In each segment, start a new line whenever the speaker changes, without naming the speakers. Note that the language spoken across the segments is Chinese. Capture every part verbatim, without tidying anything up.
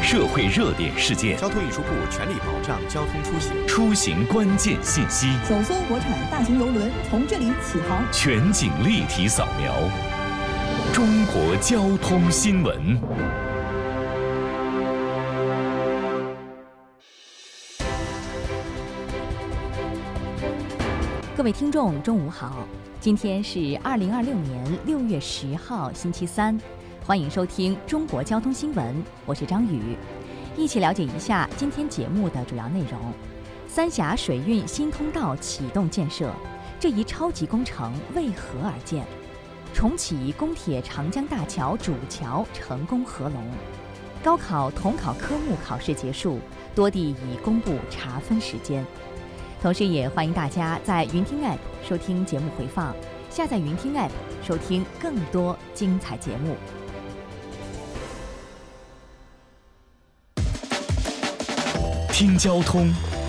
社会热点事件，
交通运输部全力保障交通出行，
出行关键信息，
首艘国产大型邮轮从这里起航，
全景立体扫描，中国交通新闻。
各位听众，中午好，今天是二零二六年六月十号，星期三，欢迎收听中国交通新闻，我是张宇，一起了解一下今天节目的主要内容。三峡水运新通道启动建设，这一超级工程为何而建？重启公铁长江大桥主桥成功合龙。高考统考科目考试结束，多地已公布查分时间。同时也欢迎大家在云听 App 收听节目回放，下载云听 App 收听更多精彩节目。
听交通，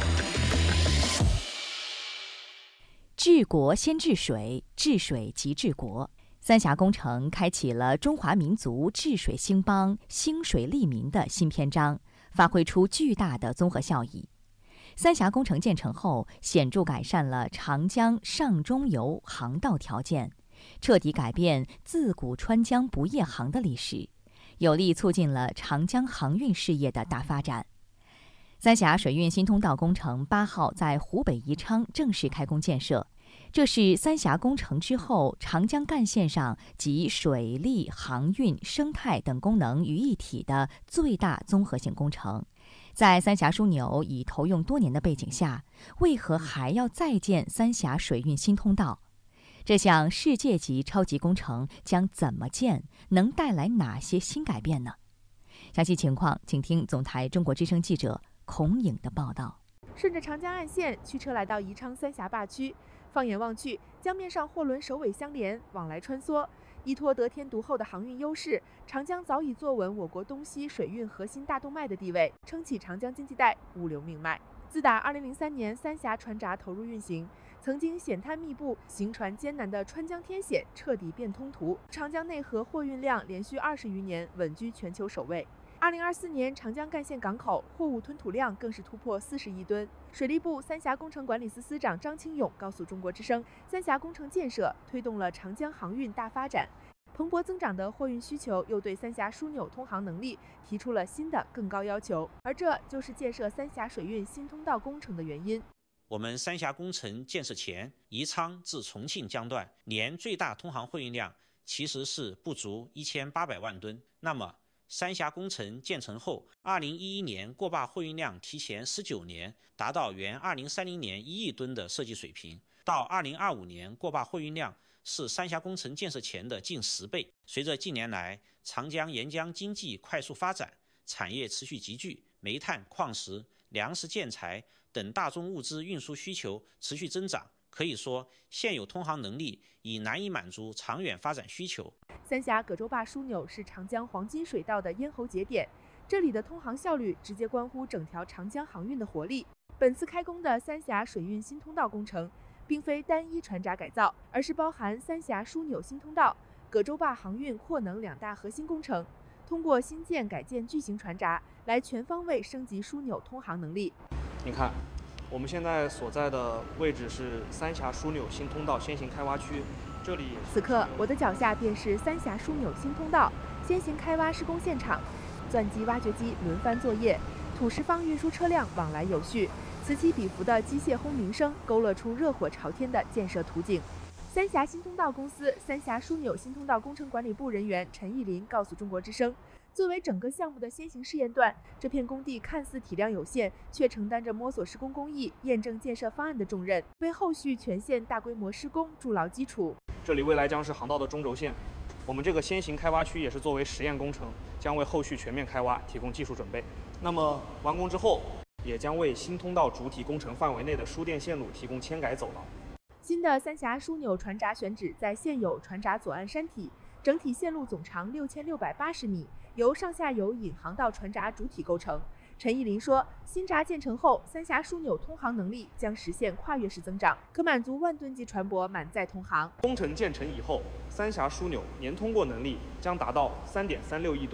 治国先治水，治水即治国。三峡工程开启了中华民族治水兴邦、兴水利民的新篇章，发挥出巨大的综合效益。三峡工程建成后，显著改善了长江上中游航道条件，彻底改变自古川江不夜航的历史，有力促进了长江航运事业的大发展。三峡水运新通道工程八号在湖北宜昌正式开工建设，这是三峡工程之后长江干线上集水利、航运、生态等功能于一体的最大综合性工程。在三峡枢纽已投用多年的背景下，为何还要再建三峡水运新通道？这项世界级超级工程将怎么建？能带来哪些新改变呢？详细情况，请听总台中国之声记者孔颖的报道。
顺着长江岸线，驱车来到宜昌三峡坝区，放眼望去，江面上货轮首尾相连，往来穿梭。依托得天独厚的航运优势，长江早已坐稳我国东西水运核心大动脉的地位，撑起长江经济带物流命脉。自打二零零三年三峡船闸投入运行，曾经险滩密布、行船艰难的川江天险彻底变通途，长江内河货运量连续二十余年稳居全球首位。二零二四年，长江干线港口货物吞吐量更是突破四十亿吨。水利部三峡工程管理司司长张清勇告诉中国之声，三峡工程建设推动了长江航运大发展，蓬勃增长的货运需求又对三峡枢纽通航能力提出了新的更高要求，而这就是建设三峡水运新通道工程的原因。
我们三峡工程建设前，宜昌至重庆江段年最大通航货运量其实是不足一千八百万吨。那么三峡工程建成后，二零一一年过坝货运量提前十九年达到原二零三零年一亿吨的设计水平，到二零二五年过坝货运量是三峡工程建设前的近十倍。随着近年来长江沿江经济快速发展，产业持续集聚，煤炭、矿石、粮食、建材等大宗物资运输需求持续增长，可以说现有通航能力已难以满足长远发展需求。
三峡葛洲坝枢纽是长江黄金水道的咽喉节点，这里的通航效率直接关乎整条长江航运的活力。本次开工的三峡水运新通道工程并非单一船闸改造，而是包含三峡枢纽新通道、葛洲坝航运扩能两大核心工程，通过新建改建巨型船闸来全方位升级枢纽通航能力。
你看，我们现在所在的位置是三峡枢纽新通道先行开挖区，这里
此刻我的脚下便是三峡枢纽新通道先行开挖施工现场，钻机、挖掘机轮番作业，土石方运输车辆往来有序，此起彼伏的机械轰鸣声勾勒出热火朝天的建设图景。三峡新通道公司三峡枢纽新通道工程管理部人员陈义林告诉中国之声，作为整个项目的先行试验段，这片工地看似体量有限，却承担着摸索施工工艺、验证建设方案的重任，为后续全线大规模施工筑牢基础。
这里未来将是航道的中轴线，我们这个先行开挖区也是作为实验工程，将为后续全面开挖提供技术准备。那么完工之后，也将为新通道主体工程范围内的输电线路提供迁改走廊。
新的三峡枢纽船闸选址在现有船闸左岸山体，整体线路总长六千六百八十米，由上下游引航道船闸主体构成。陈义林说，新闸建成后，三峡枢纽通航能力将实现跨越式增长，可满足万吨级船舶满载通航。
工程建成以后，三峡枢纽年通过能力将达到三点三六亿吨，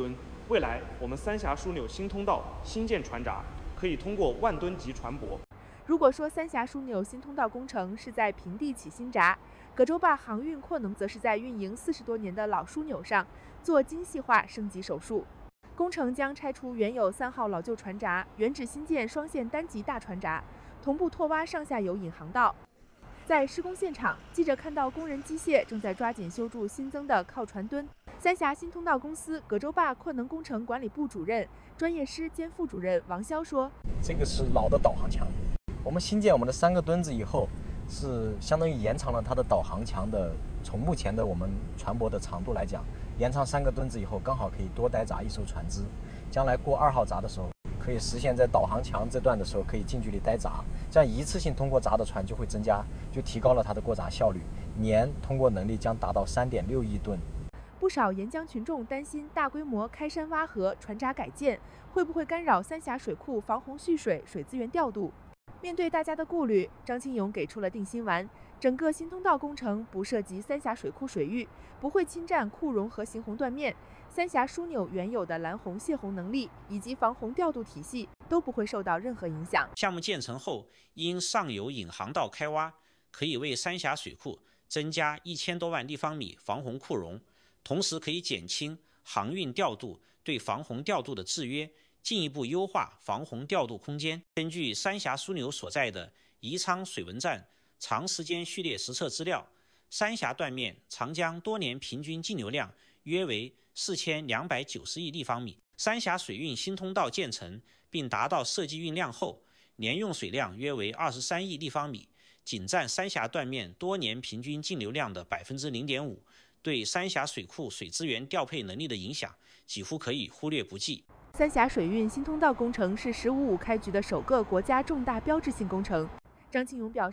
未来我们三峡枢纽新通道新建船闸，可以通过万吨级船舶。
如果说三峡枢纽新通道工程是在平地起新闸，葛洲坝航运扩能则是在运营四十多年的老枢纽上做精细化升级手术。工程将拆除原有三号老旧船闸，原址新建双线单级大船闸，同步拓挖上下游引航道。在施工现场，记者看到工人机械正在抓紧修筑新增的靠船墩。三峡新通道公司葛洲坝扩能工程管理部主任、专业师兼副主任王潇说：“
这个是老的导航墙，我们新建我们的三个墩子以后，是相当于延长了它的导航墙的，从目前的我们船舶的长度来讲，延长三个墩子以后，刚好可以多待闸一艘船只。将来过二号闸的时候，可以实现在导航墙这段的时候可以近距离待闸，这样一次性通过闸的船就会增加，就提高了它的过闸效率，年通过能力将达到三点六亿吨。”
不少沿江群众担心大规模开山挖河、船闸改建会不会干扰三峡水库防洪蓄水、水资源调度。面对大家的顾虑，张青勇给出了定心丸：整个新通道工程不涉及三峡水库水域，不会侵占库容和行洪断面，三峡枢纽原有的拦洪泄洪能力以及防洪调度体系都不会受到任何影响。
项目建成后，因上游引航道开挖，可以为三峡水库增加一千多万立方米防洪库容，同时可以减轻航运调度对防洪调度的制约，进一步优化防洪调度空间。根据三峡枢纽所在的宜昌水文站长时间序列实测资料，三峡断面长江多年平均净流量约为四千两百九十亿立方米。三峡水运新通道建成并达到设计运量后，年用水量约为二十三亿立方米，仅占三峡断面多年平均净流量的 百分之零点五， 对三峡水库水资源调配能力的影响几乎可以忽略不计。
三峡水运新通道工程是“十五五”开局的首个国家重大标志性工程。张青勇表示，